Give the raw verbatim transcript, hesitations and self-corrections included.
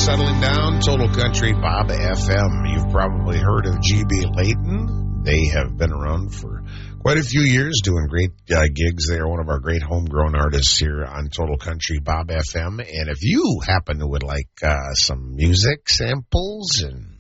settling down. Total Country Bob F M. You've probably heard of G B Layton. They have been around for quite a few years doing great uh, gigs. They are one of our great homegrown artists here on Total Country Bob F M. And if you happen to would like uh, some music samples and